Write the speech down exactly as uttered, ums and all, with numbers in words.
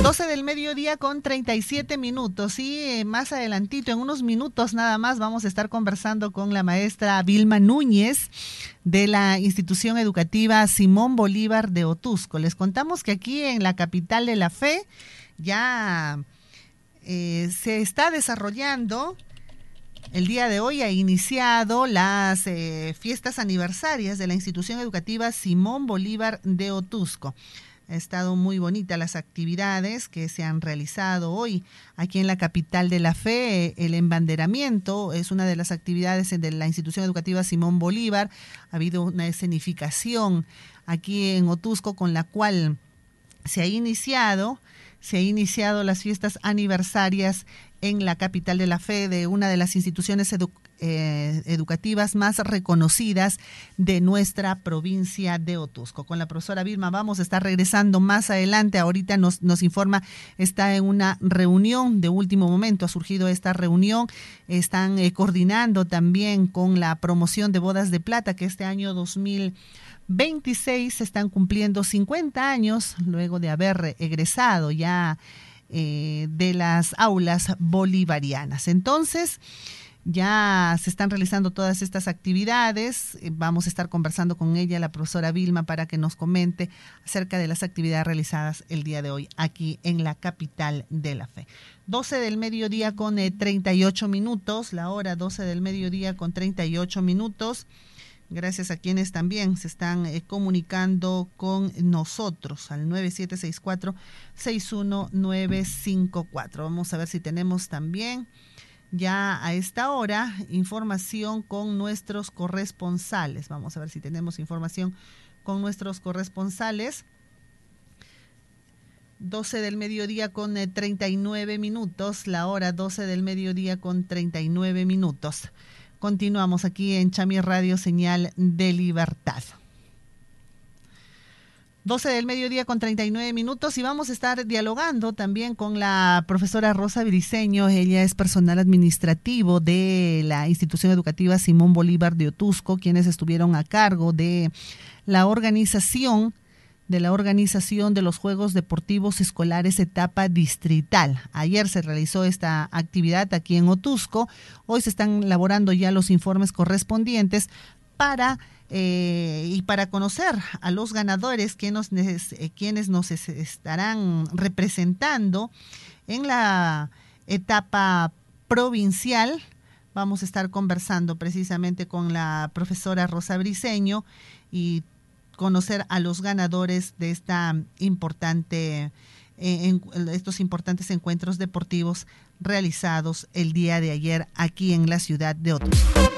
doce del mediodía con treinta y siete minutos y eh, más adelantito, en unos minutos nada más, vamos a estar conversando con la maestra Vilma Núñez de la institución educativa Simón Bolívar de Otuzco. Les contamos que aquí en la capital de la fe ya eh, se está desarrollando. El día de hoy ha iniciado las eh, fiestas aniversarias de la institución educativa Simón Bolívar de Otuzco. Ha estado muy bonita las actividades que se han realizado hoy aquí en la capital de la fe. El embanderamiento es una de las actividades de la institución educativa Simón Bolívar. Ha habido una escenificación aquí en Otuzco con la cual se ha iniciado, se ha iniciado las fiestas aniversarias en la capital de la fe de una de las instituciones edu eh, educativas más reconocidas de nuestra provincia de Otuzco. Con la profesora Vilma vamos a estar regresando más adelante. Ahorita nos, nos informa, está en una reunión de último momento, ha surgido esta reunión. Están eh, coordinando también con la promoción de bodas de plata, que este año dos mil veintiséis se están cumpliendo cincuenta años luego de haber egresado ya Eh, de las aulas bolivarianas. Entonces, ya se están realizando todas estas actividades. Eh, vamos a estar conversando con ella, la profesora Vilma, para que nos comente acerca de las actividades realizadas el día de hoy aquí en la capital de la fe. doce del mediodía con eh, treinta y ocho minutos, la hora doce del mediodía con treinta y ocho minutos. Gracias a quienes también se están eh, comunicando con nosotros al nueve siete seis cuatro, seis uno nueve cinco cuatro. Vamos a ver si tenemos también ya a esta hora información con nuestros corresponsales. Vamos a ver si tenemos información con nuestros corresponsales. doce del mediodía con eh, treinta y nueve minutos, la hora doce del mediodía con treinta y nueve minutos. Continuamos aquí en Chami Radio, señal de libertad. doce del mediodía con treinta y nueve minutos y vamos a estar dialogando también con la profesora Rosa Briceño. Ella es personal administrativo de la institución educativa Simón Bolívar de Otuzco, quienes estuvieron a cargo de la organización de la organización de los Juegos Deportivos Escolares etapa distrital. Ayer se realizó esta actividad aquí en Otuzco. Hoy se están elaborando ya los informes correspondientes para eh, y para conocer a los ganadores quienes nos, eh, quienes nos es, estarán representando en la etapa provincial. Vamos a estar conversando precisamente con la profesora Rosa Briceño y conocer a los ganadores de esta importante, eh, en, estos importantes encuentros deportivos realizados el día de ayer aquí en la ciudad de Otuzco.